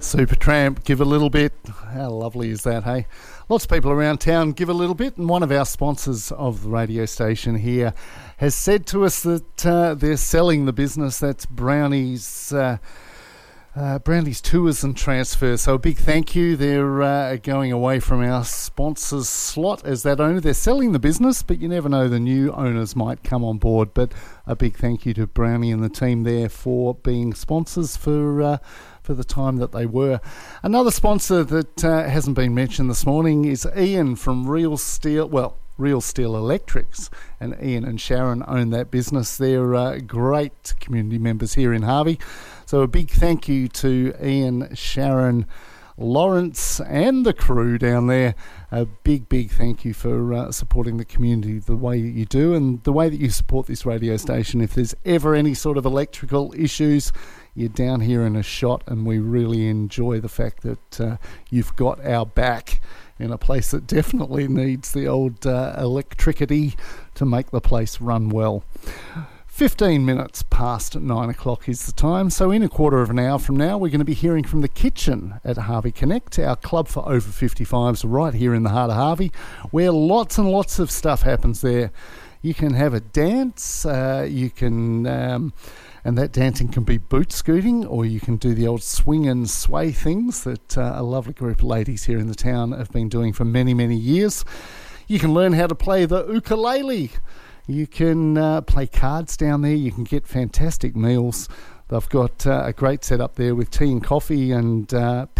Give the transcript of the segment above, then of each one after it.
Supertramp, give a little bit. How lovely is that, hey? Lots of people around town give a little bit, and one of our sponsors of the radio station here has said to us that they're selling the business. That's Brownie's Tours and Transfers. So a big thank you. They're going away from our sponsors slot as that owner. They're selling the business, but you never know, the new owners might come on board. But a big thank you to Brownie and the team there for being sponsors for the time that they were. Another sponsor that hasn't been mentioned this morning is Ian from Real Steel Electrics, and Ian and Sharon own that business. They're great community members here in Harvey. So a big thank you to Ian, Sharon, Lawrence and the crew down there. A big thank you for supporting the community the way that you do and the way that you support this radio station. If there's ever any sort of electrical issues, you're down here in a shot, and we really enjoy the fact that you've got our back in a place that definitely needs the old electricity to make the place run well. 15 minutes past 9 o'clock is the time, so in a quarter of an hour from now we're going to be hearing from The Kitchen at Harvey Connect, our club for over 55s right here in the heart of Harvey, where lots and lots of stuff happens there. You can have a dance, and that dancing can be boot scooting, or you can do the old swing and sway things that a lovely group of ladies here in the town have been doing for many, many years. You can learn how to play the ukulele. You can play cards down there. You can get fantastic meals. They've got a great setup there with tea and coffee and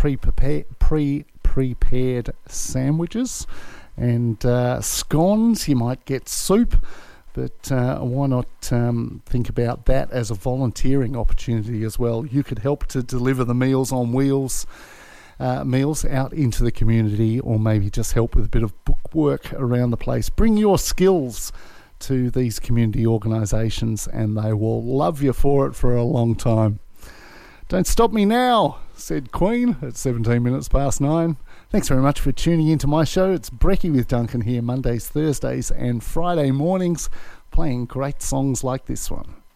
pre-prepared sandwiches and scones. You might get soup. But why not think about that as a volunteering opportunity as well? You could help to deliver the Meals on Wheels meals out into the community, or maybe just help with a bit of bookwork around the place. Bring your skills to these community organisations and they will love you for it for a long time. Don't stop me now, said Queen at 17 minutes past 9. Thanks very much for tuning into my show. It's Brekkie with Duncan here, Mondays, Thursdays and Friday mornings, playing great songs like this one.